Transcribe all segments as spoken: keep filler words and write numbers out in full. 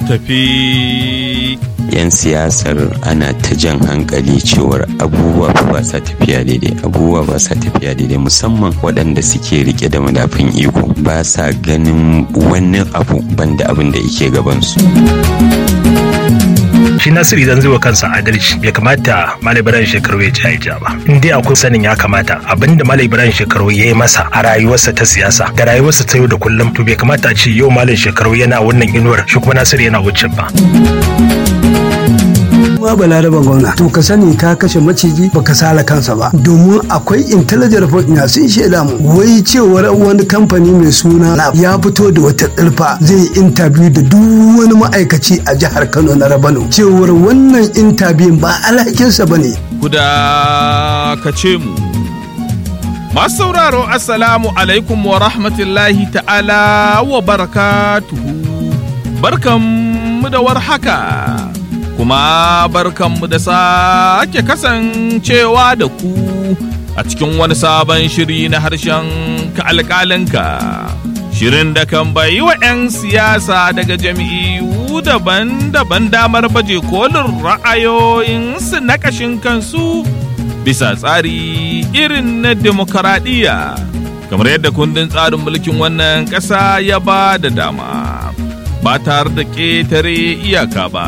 tafi. Yan siyasar ana ta jan hankali cewar abubuwa ba sa tafiya daidai, abubuwa ba sa tafiya daidai, musamman waɗanda suke rike da madafin iko ba sa ganin wani abu banda abin da yake gabansu. Shi Nasiru idan zai wa kansa adalci ya kamata Malam Ibrahim Shekaru ya ci ja ba. In dai akwai sanin ya kamata abinda Malam Ibrahim Shekaru ya yi masa a rayuwarsa ta siyasa da rayuwarsa ta yau da kullum, to bai kamata a ce yau Malam Shekaru yana wannan inuwar shi kuma Nasiru yana wucin ba. Ba balaraban gwamna to ka sani ka kashe maciji baka sala kansa ba, domin akwai intelligent report na sun shaida mu wai cewar wani kamfani mai suna ya fito da wata tsirfa zai yi interview da duk wani ma'aikaci a jihar Kano na Rabano, cewar wannan interview ba alhakinsa bane. Kuda ka ce mu masu sauraro, assalamu alaikum wa rahmatullahi ta'ala wa barakatuhu. Barkanmu da warhaka kuma barkanmu da sake kasancewa da ku a cikin wani sabon shiri na harshen ka alƙalinka, shirin da kan bayi wa 'yan siyasa daga jami'u daban-daban damar baje kolin ra'ayoyinsu na ƙashin kansu bisa tsari irin na demokaradiyya, kamar yadda kundin tsarin mulkin wannan ƙasa ya ba da dama ba tare da ƙetare iyaka ba.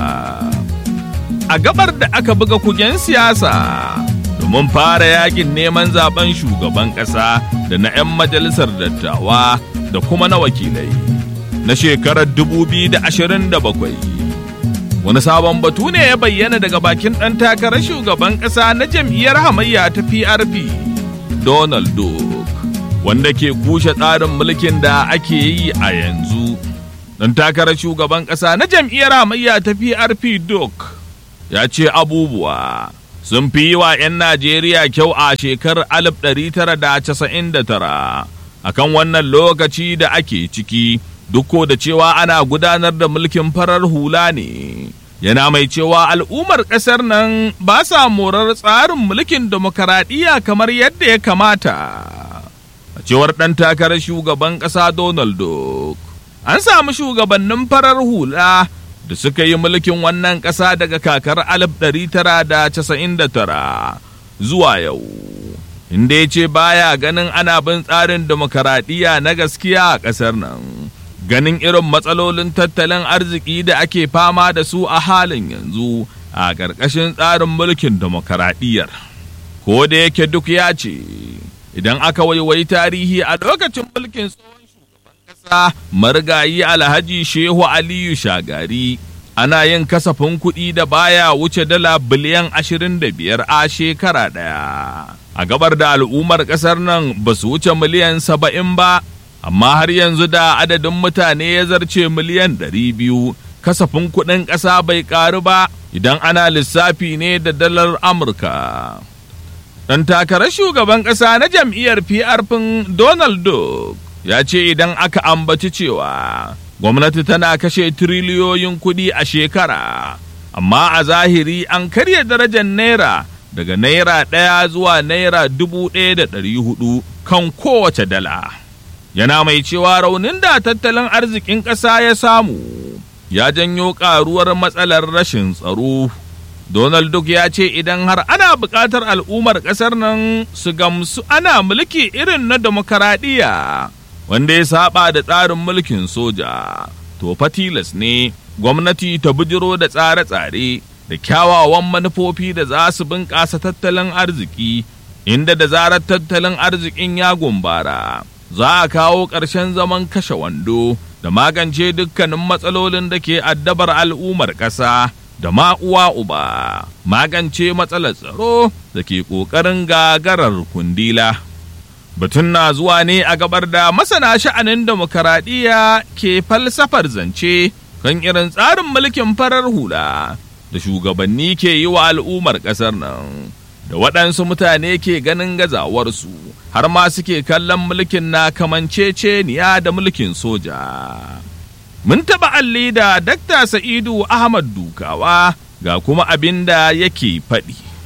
A gabar da aka buga kugen siyasa domin fara yakin neman zaben shugaban ƙasa da na 'yan majalisar dattawa da kuma na wakilai na shekarar dubu biyu da ashirin da bakwai. Wani sabon batu ne ya bayyana daga bakin ɗan takarar shugaban ƙasa na jam'iyyar hamayya ta P R P, Donald Duck, wanda ke kushe tsarin mulkin da ake yi a yanzu. Ɗan takarar shugaban ƙasa na jam'iyyar hamayya ta P R P, Duck, ya ce abubuwa sun fi yi wa 'yan Najeriya kyau a shekarar alif ɗari tara da casa'in da tara a kan wannan lokaci da ake ciki, duk da cewa ana gudanar da mulkin farar hula ne. Yana mai cewa al'ummar ƙasar nan ba sa morar tsarin mulkin demokaradiyya kamar yadda ya kamata. A cewar ɗan takarar shugaban ƙasa Donald Duck, an samu shugabannin farar hula da suka yi mulkin wannan ƙasa daga kakar alif ɗari tara da casa'in da tara zuwa yau, inda ya ce baya ganin ana bin tsarin demokaradiyya na gaskiya a ƙasar nan, ganin irin matsalolin tattalin arziki da ake fama da su a halin yanzu a ƙarƙashin tsarin mulkin demokaradiyyar. Ko da yake duk ya ce idan aka waiwayi tarihi a lokacin mulkin marigayi Alhaji Shehu Aliyu Shagari, ana yin kasafin kuɗi da baya wuce dala biliyan ashirin da biyar a shekara ɗaya. A gabar da al'ummar ƙasar nan ba su wuce miliyan saba'in ba, amma har yanzu da adadin mutane ya zarce miliyan ɗari biyu, kasafin kuɗin ƙasa bai ƙaru ba idan ana lissafi ne da dalar Amurka. Ɗan takarar shugaban ƙasa na jam'iyyar P R P, Donald Duck, ya ce idan aka ambaci cewa gwamnati tana kashe tiriliyoyin kuɗi a shekara, amma a zahiri an karya darajar naira daga naira ɗaya zuwa naira dubu ɗaya da ɗari hudu kan kowace dala. Yana mai cewa raunin da tattalin arzikin ƙasa ya samu ya janyo ƙaruwar matsalar rashin tsaro. Donald Duck ya ce idan har ana buƙatar al'ummar ƙasar nan su gamsu ana mulki irin na demokaradiyya wanda ya saba da tsarin mulkin soja, to fa tilas ne gwamnati ta bujiro da tsare-tsare da kyawawan manufofi da za su bunƙasa tattalin arziki, inda da zarar tattalin arzikin ya gumbara za a kawo ƙarshen zaman kashe wando da magance dukkanin matsalolin da ke addabar al'ummar ƙasa, da ma uwa uba magance matsalar tsaro da ke ƙoƙarin gagarar kundila. Batun na zuwa ne a gabar da masana sha'anin demokaradiyya ke falsafar zance kan irin tsarin mulkin farar hula da shugabanni ke yi wa al'ummar ƙasar nan, da waɗansu mutane ke ganin gazawarsu har ma suke kallon mulkin na kamanceceniya da mulkin soja. Mun taɓa alli da Dakta Sa'idu Ahmad Dukawa ga kuma abin da yake faɗi.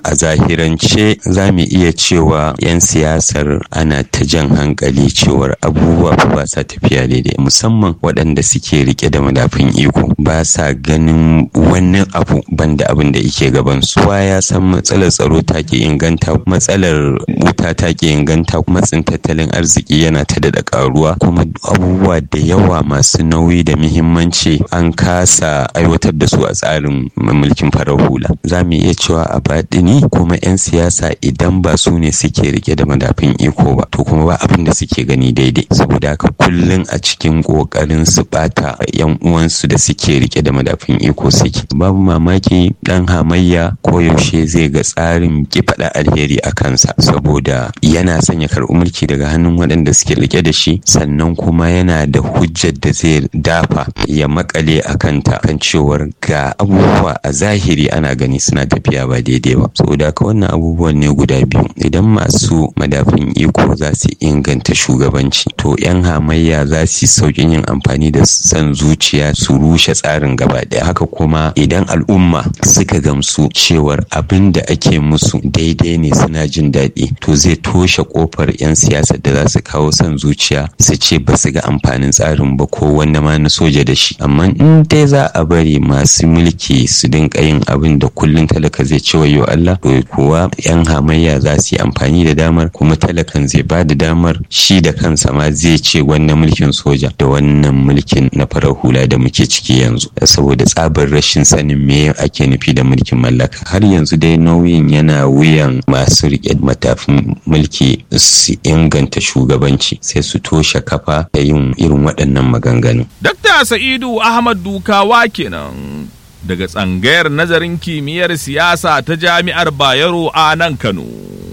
a zahirance za mu iya cewa 'yan siyasar ana ta jan hankali cewar abubuwa ba sa tafiya daidai, musamman waɗanda suke rike da madafin iko ba sa ganin wani abu banda abin da yake gaban su. Kowa ya san matsalar tsaro ta ke inganta, matsalar wuta ta ke inganta, matsin tattalin arziki yana ta daɗa ƙaruwa, kuma abubuwa da yawa masu nauyi da muhimmanci an kasa aiwatar da su a tsarin mulkin farar hula. Za mu iya cewa a baɗini kuma 'yan siyasa idan ba su ne suke rike da madafin iko ba to kuma ba abin da suke gani daidai, saboda haka kullum a cikin ƙoƙarin su ɓata 'yan uwansu da suke rike da madafin iko suke. Babu mamaki ɗan hamayya koyaushe zai ga tsarin ki faɗa alheri a kansa, saboda yana son ya karɓi mulki daga hannun waɗanda suke rike da shi, sannan kuma yana da hujjar da zai dafa ya makale a kanta kan cewar ga abubuwa a zahiri ana gani suna tafiya ba daidai ba. Saboda haka wannan abubuwan ne guda biyu, idan masu madafin iko za su inganta shugabanci to 'yan hamayya za su sauƙin yin amfani da san zuciya su rushe tsarin gaba ɗaya. Haka kuma idan al'umma suka gamsu cewar abin da ake musu daidai ne suna jin daɗi to zai toshe kofar 'yan siyasa da za su kawo son zuciya su ce ba su ga amfanin tsarin ba ko wanda ma na soja da shi. Amma in dai za a bari masu mulki su dinka yin abin da kullum talaka zai ce wayo Allah, to kuwa 'yan hamayya za su yi amfani da damar, kuma talakan zai ba da damar shi da kansa ma zai ce wannan mulkin soja da wannan mulkin na farar hula da muke ciki yanzu, saboda tsabar rashin sanin me ake nufi da mulkin mallaka. Har yanzu dai nauyin yana wuyan masu riƙe matafin mulki su inganta shugabanci, sai su toshe kafa da yin irin waɗannan maganganu. Dakta Sa'idu Ahmad Dukawa kenan daga tsangayar nazarin kimiyyar siyasa ta Jami'ar Bayero a nan Kano.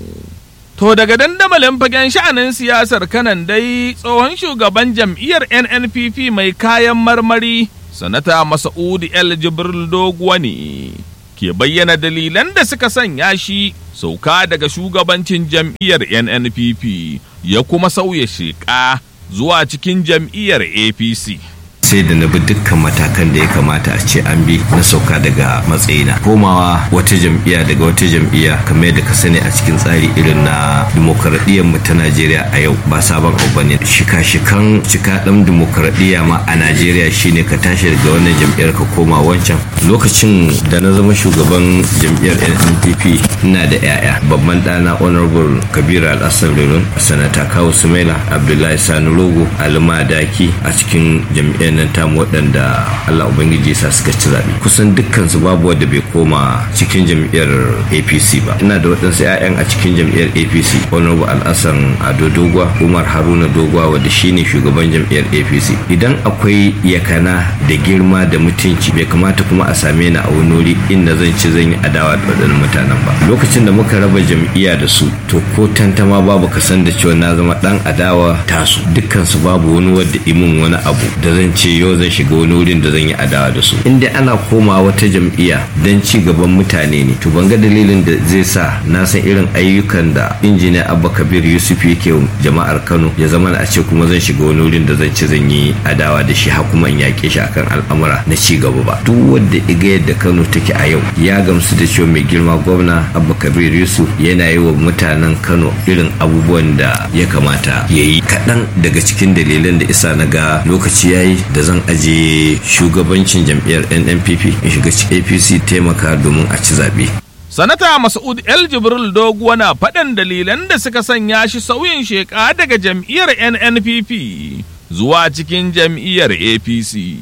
To daga dandamalin fagen sha'anin siyasar kanan dai tsohon shugaban jam'iyyar N N P P mai kayan marmari Sanata Mas'ud El Jibril Doguwa ne ke bayyana dalilan da suka sanya shi sauka daga shugabancin jam'iyyar N N P P ya kuma sauya sheƙa zuwa cikin jam'iyyar A P C. sai da na bi dukkan matakan da ya kamata a ce an bi na sauka daga matsayina, komawa wata jam'iyya daga wata jam'iyya kamar yadda ka sani a cikin tsari irin na dimokuraɗiyyar mu ta Najeriya a yau ba sabon abu bane. Shika-shikan cika ɗan dimokuraɗiyya ma a Najeriya shine ka tashi daga wannan jam'iyyar ka koma wancan. Lokacin da na zama shugaban jam'iyyar N N P P ina da 'ya'ya, babban ɗana Honorable Kabiru Al-Hassan Rilun, Sanata Kawu Sumaila, Abdullahi Sani Rogo, Alima Daki a cikin jam'iyyar nan tamu waɗanda Allah Ubangiji sa suka ci zaɓe. Kusan dukkansu babu wanda bai koma cikin jam'iyyar A P C ba. Ina da waɗansu 'ya'yan a cikin jam'iyyar A P C, Honorable Al-Hassan Ado Dogwa, Umar Haruna Dogwa wanda shine shugaban jam'iyyar A P C. Idan akwai yakana da girma da mutunci bai kamata kuma a same ni a wani wuri inda zan ci zan yi adawa da waɗannan mutanen ba. Lokacin da muka raba jam'iyya da su to ko tantama babu ka san da cewa na zama ɗan adawa tasu. Dukkansu babu wani wanda imin wani abu da zan ce yau zan shiga wani wurin da zan yi adawa da su. Inda ana koma wata jam'iyya don ci gaban mutane ne to ban ga dalilin da zai sa na san irin ayyukan da injiniya Abba Kabir Yusuf yake jama'ar Kano ya zama a ce kuma zan shiga wani wurin da zan ci zan yi adawa da shi har kuma in yaƙe shi akan al'amura na ci gaba ba. Duk wanda iga yadda Kano take a yau ya gamsu da cewa mai girma gwamna Abba Kabir Yusuf yana yi wa mutanen Kano irin abubuwan da ya kamata ya yi. Kaɗan daga cikin dalilan da isa na ga lokaci ya yi da zan ajiye shugabancin jam'iyyar N N P P in shiga cikin A P C taimaka domin a ci zaɓe. Sanata Mas'ud El Jibril Doguwa na faɗan dalilan da suka sanya shi sauyin sheƙa daga jam'iyyar N N P P zuwa cikin jam'iyyar A P C.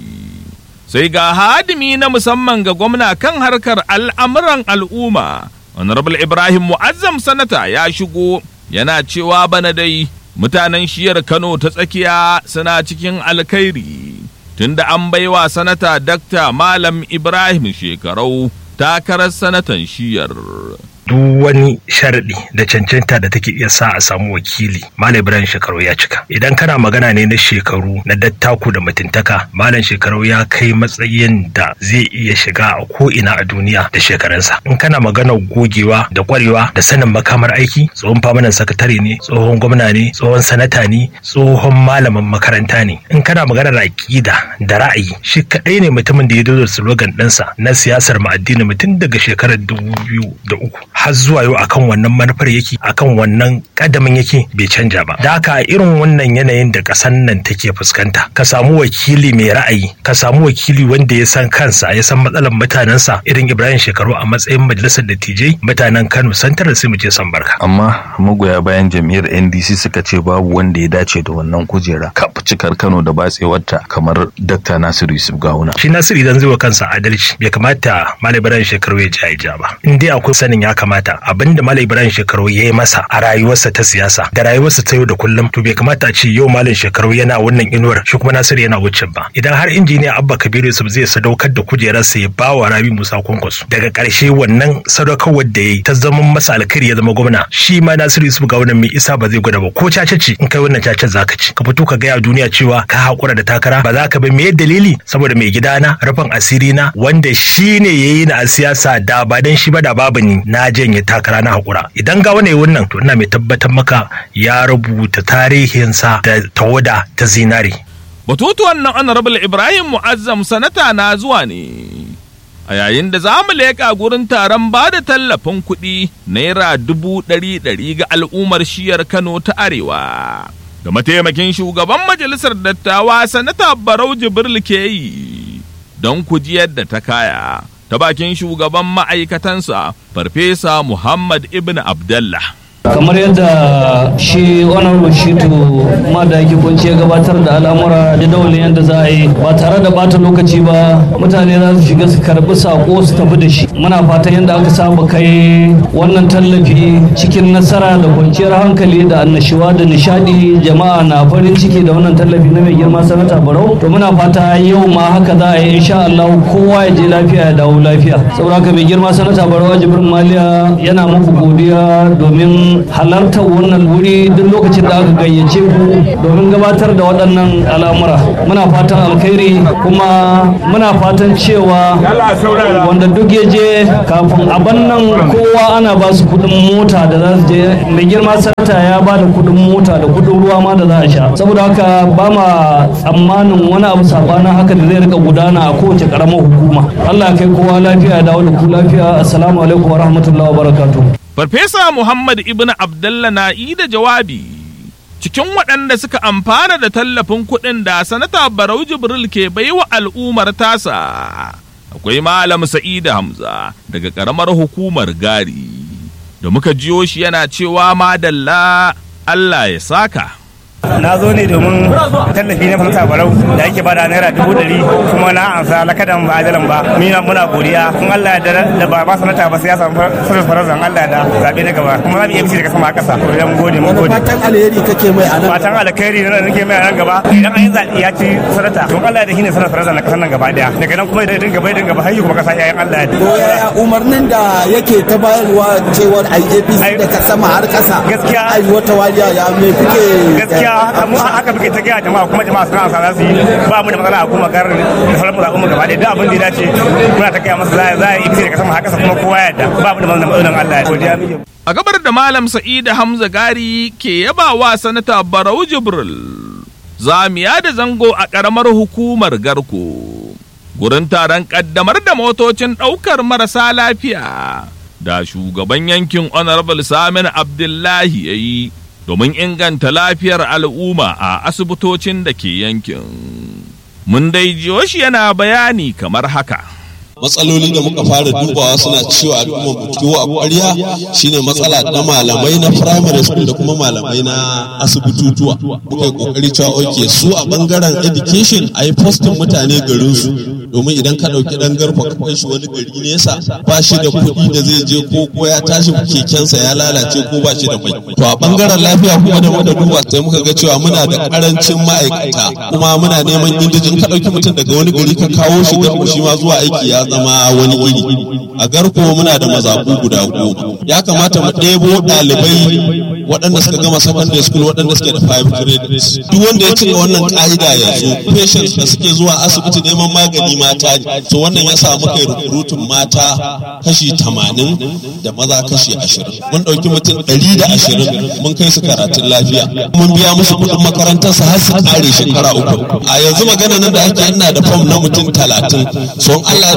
Sai ga hadimi na musamman ga gwamna kan harkar al'amuran al'umma, Honorable Ibrahim Mu'azzam Sanata ya shigo yana cewa bana dai mutanen shiyar Kano ta tsakiya suna cikin alkhairi tunda an baiwa sanata Dakta Malam Ibrahim Shekarau takarar sanatan shiyar. duk wani sharadi da cancanta da take iya sa a samu wakili Malam Ibrahim Shekarau ya cika. Idan kana magana ne na shekaru na dattaku da mutuntaka, Malam Shekarau ya kai matsayin da zai iya shiga a ko ina a duniya da shekarunsa. In kana magana gogewa da kwarewa da sanin makamar aiki, tsohon famanan sakatare ne, tsohon gwamna ne, tsohon sanata ne, tsohon malamin makaranta ne. In kana magana da aƙida da ra'ayi, shi kadai ne mutumin da ya dozo slogan ɗinsa na siyasar mu addini mutum daga shekarar dubu biyu da uku har zuwa yau akan wannan manufar yake, akan wannan kadamin yake bai canja ba. Da haka irin wannan yanayin da kasan nan take fuskanta, ka samu wakili mai ra'ayi, ka samu wakili wanda ya san kansa, ya san matsalar mutanensa irin Ibrahim Shekaru a matsayin majalisar dattijai mutanen Kano Santar, sai mu ce san barka. Amma magoya bayan jam'iyyar N D C suka ce babu wanda ya dace da wannan kujera kaf cikar Kano da batsewarta kamar Dr. Nasiru Yusuf Gawuna. Shi Nasiru idan zai wa kansa adalci bai kamata Malam Ibrahim Shekaru ya ji ja ba. In dai akwai sanin ya kamata abinda Malam Ibrahim Shekaru ya yi masa a rayuwarsa ta siyasa da rayuwarsa ta yau da kullum, to bai kamata a ce yau Malam Shekaru yana wannan inuwar shi kuma Nasiru yana wucin ba. Idan har injiniya Abba Kabiru Yusuf zai sadaukar da kujerarsa ya ba wa Rabi Musa Kwankwaso, daga ƙarshe wannan sadaukarwar da ya yi ta zama masa alkhairi ya zama gwamna, shi ma Nasiru Yusuf Gawuna mai isa ba zai gwada ba. Ko caca ce in kai wannan caca zaka ci, ka fito ka gaya duniya cewa ka haƙura da takara ba za ka bi. Me dalili? Saboda mai gidana rufin asiri na wanda shi ne ya yi na a siyasa, da ba dan shi ba da babu ni na janye takara na haƙura. Idan ga wani wannan, to ina mai tabbatar maka ya rubuta tarihinsa da tawada ta zinari. Batutuwan nan Honorable Ibrahim Mu'azzam sanata na zuwa ne a yayin da za mu leƙa gurin taron ba da tallafin kuɗi naira dubu ɗari ɗari ga al'ummar shiyar Kano ta Arewa da mataimakin shugaban majalisar dattawa sanata Barau Jibril ke yi don kujiyar da ta kaya ta bakin shugaban ma'aikatansa Farfesa Muhammad Ibn Abdallah. Kamar yadda shi honorable shitu ma da yake kunce gabatar da al'amura da dawalin yadda za a yi ba tare da bata lokaci ba, mutane za su shiga su karbi sako su tafi da shi. Muna fatan yadda aka saba kai wannan tallafi cikin nasara da kwanciyar hankali da annashuwa da nishadi, jama'a na farin ciki da wannan tallafi na mai girma sanata Barau. To muna fata yau ma haka za a yi insha Allah, kowa ya je lafiya ya dawo lafiya. Saboda haka mai girma sanata Barau Jibrin Maliya yana muku godiya domin halartar wannan wuri duk lokacin da aka gayyace ku domin gabatar da waɗannan al'amura. Muna fatan alkhairi, kuma muna fatan cewa wanda duk ya je kafin a bannan kowa ana ba su kuɗin mota da za su je. Mai girma sarta ya ba da kuɗin mota da kuɗin ruwa ma da za a sha. Saboda haka ba ma tsammanin wani abu sabanin haka da zai rika gudana a kowace ƙaramar hukuma. Allah ya kai kowa lafiya, dawo da ku lafiya. Assalamu alaikum wa rahmatullahi wa barakatuh. Farfesa Muhammad Ibn Abdallah na yi da jawabi cikin waɗanda suka amfana da tallafin kuɗin da sanata Barau Jibril ke baiwa al'ummar tasa. Akwai Malam Sa'ida Hamza daga ƙaramar hukumar Gari da muka jiyo shi yana cewa madalla Allah ya saka. Na zo ne domin tallafi na Sanata Barau da yake bada naira dubu ɗari, kuma na ansa lakadan ba ajalan ba. Mina muna godiya, kun Allah ya da ba ba sanata ba sai ya samu sarar farazan Allah ya da zabe na gaba, kuma za mu iya bishi daga sama a ƙasa. To idan gode mu gode. Fatan alheri kake mai anan. Fatan alheri na nake mai anan gaba. Idan an yi zaɓi ya ci sanata, don Allah ya da shine sarar farazan na ƙasar nan gaba daya. Daga nan kuma idan dinga bai dinga ba har yi kuma ƙasa yayin Allah ya da. Ko ya umarnin da yake ta bayarwa cewar I A P C daga sama har ƙasa. Gaskiya. Ai wata wariya ya me kuke. Gaskiya haka muke ta gaya jama'a, kuma jama'a suna sa za su yi, ba mu da matsala a kuma garin da sauran mu al'umma gaba ɗaya. Duk abin da ya dace muna ta gaya masa za a yi bisa daga sama haka kuma kowa ya da ba mu da matsalan Allah ya godiya miji. A gabar da Malam Sa'ida Hamza Gari ke yabawa sanata Barau Jibril, zamiya da zango a ƙaramar hukumar Garko gurin taron ƙaddamar da motocin ɗaukar marasa lafiya da shugaban yankin Honorable Saminu Abdullahi ya yi domin inganta lafiyar al'umma a asibitocin da ke yankin. Mun dai jiyo shi yana bayani kamar haka. matsaloli da muka fara dubawa suna cewa al'umma mu tuwo a ƙwarya shine matsala na malamai na primary school da kuma malamai na asibitutuwa. Muka yi kokari cewa oke su a bangaren education a yi postin mutane garin su, domin idan ka ɗauki ɗan garfa ka kai shi wani gari nesa ba shi da kuɗi da zai je ko ko ya tashi kekensa ya lalace ko ba shi da mai. To a bangaren lafiya kuma da muka duba sai muka ga cewa muna da karancin ma'aikata kuma muna neman indijin. Ka ɗauki mutum daga wani gari ka kawo shi garko shi ma zuwa aiki ya zama wani iri. A garko muna da mazaɓu guda goma. Ya kamata mu ɗebo ɗalibai waɗanda suka gama secondary school waɗanda suke da five credits. Duk wanda ya cika wannan ƙa'ida yanzu patients da suke zuwa asibiti neman magani mata ne. To wannan ya sa muka yi recruiting mata kashi tamanin da maza kashi ashirin. Mun ɗauki mutum ɗari da ashirin mun kai su karatun lafiya. Mun biya musu kuɗin makarantarsa har su ƙare shekara uku. A yanzu magana nan da ake ina da fam na mutum talatin. So Allah